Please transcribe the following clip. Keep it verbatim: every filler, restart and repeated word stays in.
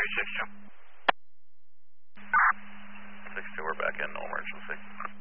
six two. six two, we're back in, no emergency.